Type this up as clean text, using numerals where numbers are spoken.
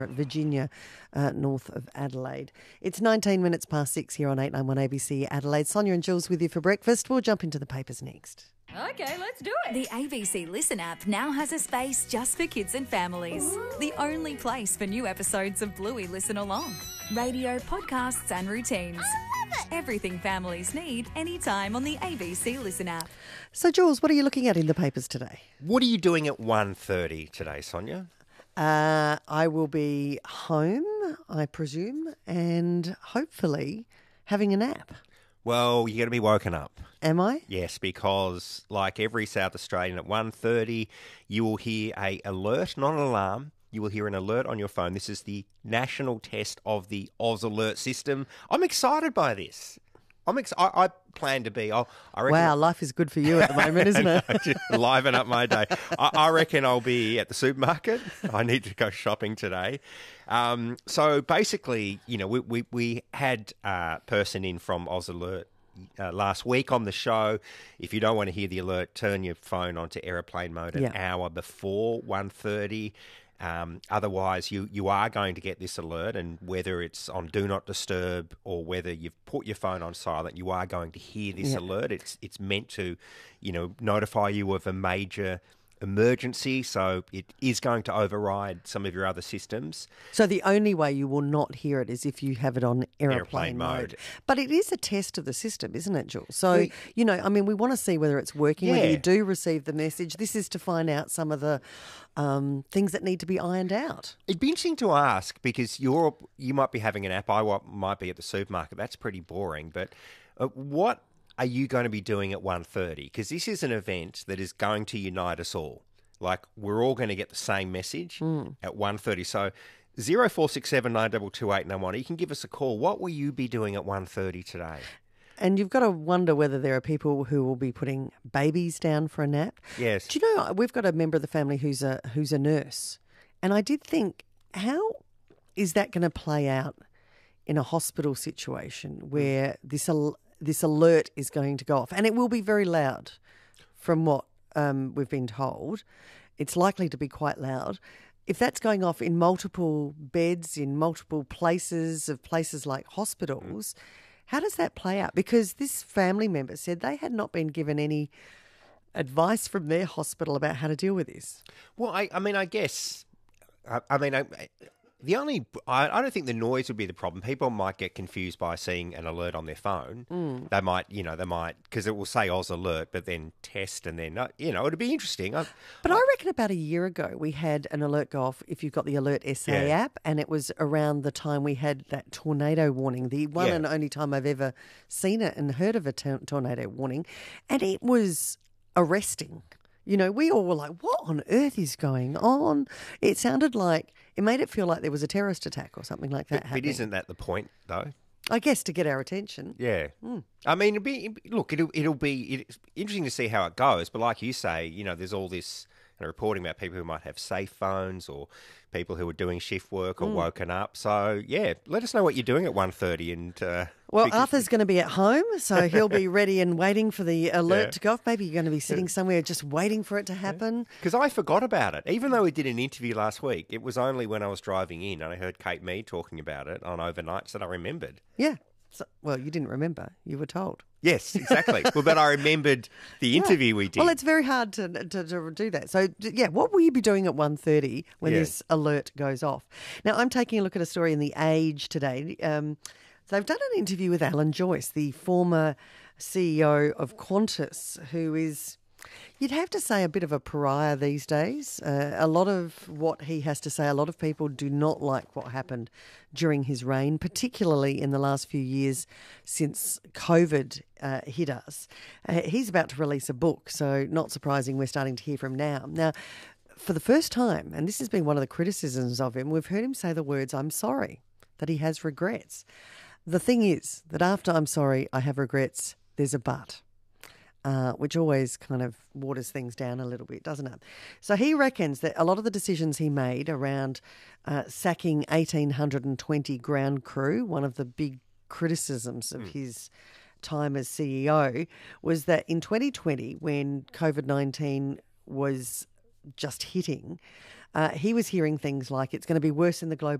at Virginia, north of Adelaide. It's 19 minutes past 6 here on 891 ABC Adelaide. Sonia and Jules with you for breakfast. We'll jump into the papers next. Okay, let's do it. The ABC Listen app now has a space just for kids and families. Ooh. The only place for new episodes of Bluey Listen Along. Radio, podcasts and routines. I love it. Everything families need anytime on the ABC Listen app. So, Jules, what are you looking at in the papers today? What are you doing at 1:30 today, Sonia? I will be home, I presume, and hopefully having a nap. Well, you're going to be woken up. Am I? Yes, because like every South Australian at 1:30, you will hear a alert, not an alarm. You will hear an alert on your phone. This is the national test of the Oz Alert system. I'm excited by this. I plan to be. I reckon. Wow, life is good for you at the moment, isn't it? Just liven up my day. I reckon I'll be at the supermarket. I need to go shopping today. So basically, you know, we had a person in from Oz Alert last week on the show. If you don't want to hear the alert, turn your phone onto aeroplane mode an hour before 1:30. Otherwise, you are going to get this alert, and whether it's on Do Not Disturb or whether you've put your phone on silent, you are going to hear this alert. It's meant to, you know, notify you of a major emergency, so it is going to override some of your other systems. So the only way you will not hear it is if you have it on aeroplane mode. But it is a test of the system, isn't it, Jules? So, you know, I mean, we want to see whether it's working, whether you do receive the message. This is to find out some of the things that need to be ironed out. It'd be interesting to ask, because you might be having an app, I might be at the supermarket. That's pretty boring, but what are you going to be doing at 1:30? Because this is an event that is going to unite us all. Like, we're all going to get the same message at 1:30. So 0467 922 891, you can give us a call. What will you be doing at 1:30 today? And you've got to wonder whether there are people who will be putting babies down for a nap. Yes. Do you know, we've got a member of the family who's a nurse. And I did think, how is that going to play out in a hospital situation where this alert is going to go off? And it will be very loud from what we've been told. It's likely to be quite loud. If that's going off in multiple beds, in multiple places like hospitals, how does that play out? Because this family member said they had not been given any advice from their hospital about how to deal with this. Well, I don't think the noise would be the problem. People might get confused by seeing an alert on their phone. They might, because it will say Oz Alert, but then test, and then, it'd be interesting. But I reckon about a year ago we had an alert go off if you've got the Alert SA app, and it was around the time we had that tornado warning, the one and only time I've ever seen it and heard of a tornado warning, and it was arresting. You know, we all were like, what on earth is going on? It sounded like, it made it feel like there was a terrorist attack or something like that happening. But isn't that the point, though? I guess to get our attention. Yeah. I mean, it'll be interesting to see how it goes. But like you say, you know, there's all this reporting about people who might have safe phones or people who are doing shift work or woken up. So, yeah, let us know what you're doing at 1:30. And well, Arthur's going to be at home, so he'll be ready and waiting for the alert to go off. Maybe you're going to be sitting somewhere just waiting for it to happen. Because I forgot about it. Even though we did an interview last week, it was only when I was driving in and I heard Kate Mead talking about it on Overnights that I remembered. Yeah. So, well, you didn't remember. You were told. Yes, exactly. Well, but I remembered the interview we did. Well, it's very hard to do that. So, yeah, what will you be doing at 1:30 when this alert goes off? Now, I'm taking a look at a story in The Age today. They've done an interview with Alan Joyce, the former CEO of Qantas, who is, you'd have to say, a bit of a pariah these days. A lot of what he has to say, a lot of people do not like what happened during his reign, particularly in the last few years since COVID hit us. He's about to release a book, so not surprising we're starting to hear from now. Now, for the first time, and this has been one of the criticisms of him, we've heard him say the words, "I'm sorry," that he has regrets. The thing is that after "I'm sorry, I have regrets," there's a but. Which always kind of waters things down a little bit, doesn't it? So he reckons that a lot of the decisions he made around sacking 1,820 ground crew, one of the big criticisms of his time as CEO, was that in 2020, when COVID-19 was just hitting, he was hearing things like it's going to be worse in the global